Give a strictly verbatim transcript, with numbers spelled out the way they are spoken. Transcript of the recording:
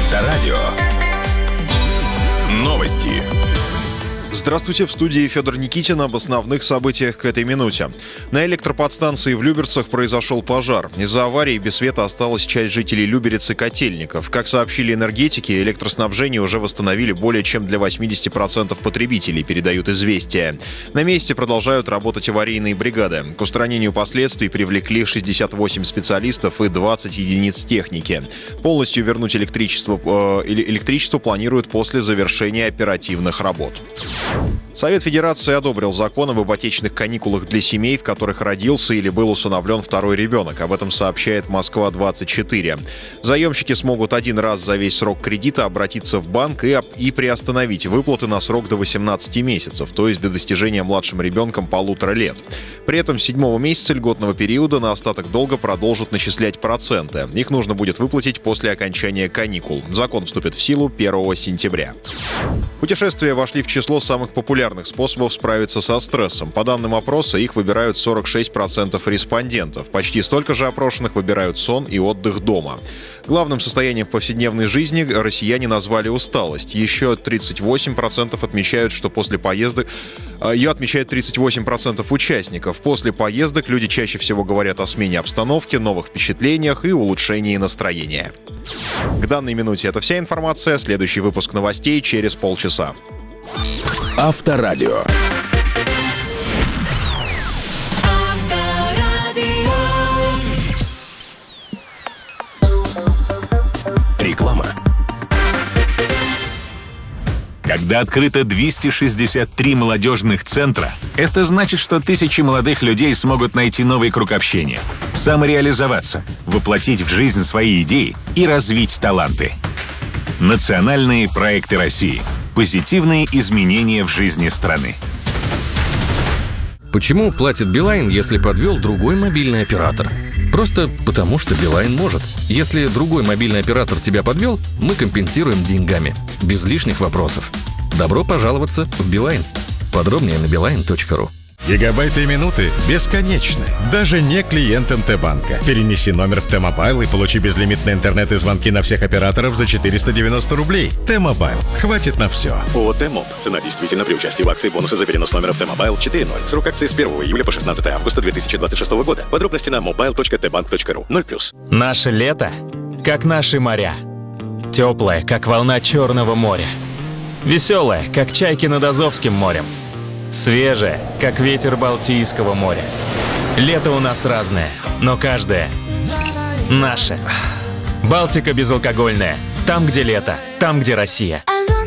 Авторадио. Новости. Здравствуйте, в студии Федор Никитин. Об основных событиях к этой минуте. На электроподстанции в Люберцах произошел пожар. Из-за аварии без света осталась часть жителей Люберец и Котельников. Как сообщили энергетики, электроснабжение уже восстановили более чем для восемьдесят процентов потребителей, передают «Известия». На месте продолжают работать аварийные бригады. К устранению последствий привлекли шестьдесят восемь специалистов и двадцать единиц техники. Полностью вернуть электричество, э, электричество планируют после завершения оперативных работ. Совет Федерации одобрил закон об ипотечных каникулах для семей, в которых родился или был усыновлен второй ребенок. Об этом сообщает Москва двадцать четыре. Заемщики смогут один раз за весь срок кредита обратиться в банк и, и приостановить выплаты на срок до восемнадцати месяцев, то есть до достижения младшим ребенком полутора лет. При этом с седьмого месяца льготного периода на остаток долга продолжат начислять проценты. Их нужно будет выплатить после окончания каникул. Закон вступит в силу первого сентября. Путешествия вошли в число самых популярных способов справиться со стрессом. По данным опроса, их выбирают сорок шесть процентов респондентов. Почти столько же опрошенных выбирают сон и отдых дома. Главным состоянием в повседневной жизни россияне назвали усталость. Еще тридцать восемь процентов отмечают, что после поездок... Ее отмечают тридцать восемь процентов участников. После поездок люди чаще всего говорят о смене обстановки, новых впечатлениях и улучшении настроения. К данной минуте это вся информация. Следующий выпуск новостей через полчаса. Авторадио. Реклама. Когда открыто двести шестьдесят три молодежных центра, это значит, что тысячи молодых людей смогут найти новый круг общения, самореализоваться, воплотить в жизнь свои идеи и развить таланты. Национальные проекты России. Позитивные изменения в жизни страны. Почему платит Билайн, если подвел другой мобильный оператор? Просто потому, что Билайн может. Если другой мобильный оператор тебя подвел, мы компенсируем деньгами. Без лишних вопросов. Добро пожаловаться в Билайн. Подробнее на билайн точка ру. Гигабайты и минуты бесконечны. Даже не клиент эм тэ банка. Перенеси номер в Т-Мобайл и получи безлимитный интернет и звонки на всех операторов за четыреста девяносто рублей. Т-Мобайл. Хватит на все. ООО «Т-Моб». Цена действительно при участии в акции бонусы за перенос номера в Т-Мобайл четыре ноль. Срок акции с первого июля по шестнадцатое августа две тысячи двадцать шестого года. Подробности на мобайл точка тэ банк точка ру. ноль плюс. Наше лето, как наши моря. Теплое, как волна Черного моря. Веселое, как чайки над Азовским морем. Свежее, как ветер Балтийского моря. Лето у нас разное, но каждое наше. Балтика безалкогольная. Там, где лето, там, где Россия.